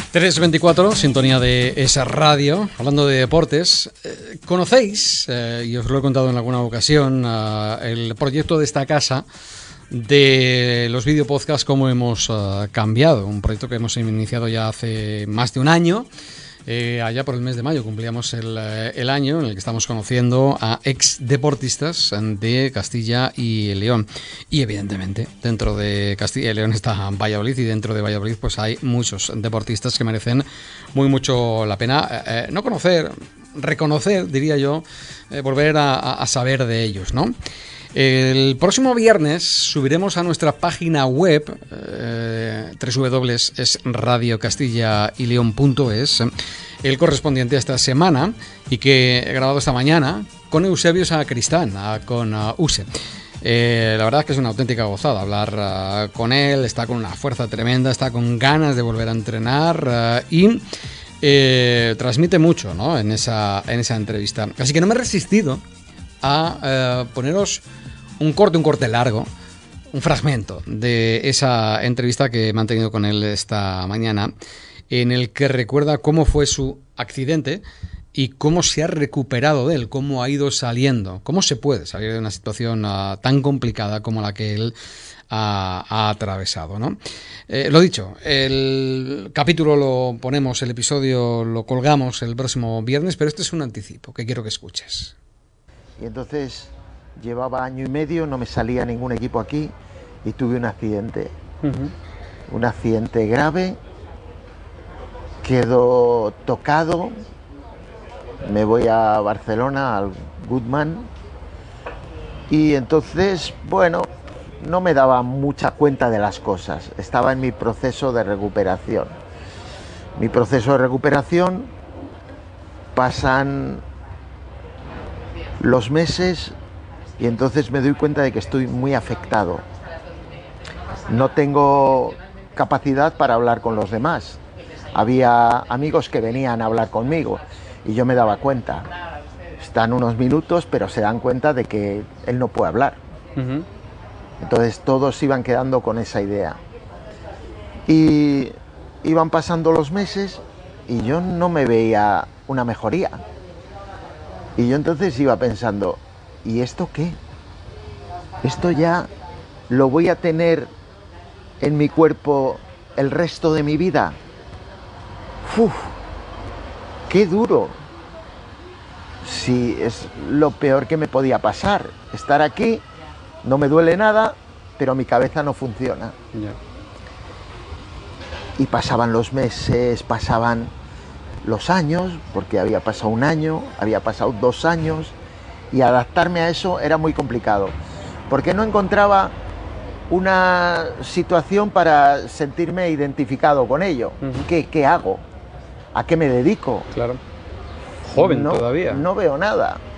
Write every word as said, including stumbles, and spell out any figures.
tres veinticuatro, sintonía de esa radio, hablando de deportes. Eh, ¿Conocéis, eh, y os lo he contado en alguna ocasión, uh, el proyecto de esta casa de los videopodcasts, cómo hemos uh, cambiado? Un proyecto que hemos iniciado ya hace más de un año. Eh, allá por el mes de mayo cumplíamos el, el año en el que estamos conociendo a ex deportistas de Castilla y León. Y evidentemente dentro de Castilla y León está Valladolid, y dentro de Valladolid pues hay muchos deportistas que merecen muy mucho la pena eh, no conocer, reconocer, diría yo, eh, volver a, a saber de ellos, ¿no? El próximo viernes subiremos a nuestra página web eh, doble u doble u doble u punto es radio castilla y león punto es el correspondiente a esta semana, y que he grabado esta mañana con Eusebio Sacristán, con uh, Use. Eh, la verdad es que es una auténtica gozada hablar uh, con él. Está con una fuerza tremenda, está con ganas de volver a entrenar uh, y eh, transmite mucho, ¿no?, en esa, en esa entrevista. Así que no me he resistido a eh, poneros un corte, un corte largo, un fragmento de esa entrevista que he mantenido con él esta mañana, en el que recuerda cómo fue su accidente y cómo se ha recuperado de él, cómo ha ido saliendo, cómo se puede salir de una situación uh, tan complicada como la que él ha, ha atravesado, ¿no? Eh, lo dicho, el capítulo lo ponemos, el episodio lo colgamos el próximo viernes, pero este es un anticipo que quiero que escuches. Y entonces llevaba año y medio, no me salía ningún equipo aquí y tuve un accidente. Uh-huh. Un accidente grave, quedo tocado, me voy a Barcelona, al Goodman, y entonces, bueno, no me daba mucha cuenta de las cosas, estaba en mi proceso de recuperación. Mi proceso de recuperación, pasan los meses y entonces me doy cuenta de que estoy muy afectado. No tengo capacidad para hablar con los demás. Había amigos que venían a hablar conmigo y yo me daba cuenta. Están unos minutos, pero se dan cuenta de que él no puede hablar. Uh-huh. Entonces todos iban quedando con esa idea. Y iban pasando los meses y yo no me veía una mejoría. Y yo entonces iba pensando, ¿y esto qué? Esto ya lo voy a tener en mi cuerpo el resto de mi vida. ¡Uf! ¡Qué duro! Sí, es lo peor que me podía pasar. Estar aquí, no me duele nada, pero mi cabeza no funciona. Yeah. Y pasaban los meses, pasaban los años, porque había pasado un año, había pasado dos años, y adaptarme a eso era muy complicado, porque no encontraba una situación para sentirme identificado con ello. Uh-huh. ¿Qué, qué hago? ¿A qué me dedico? Claro. Joven no, todavía. No veo nada.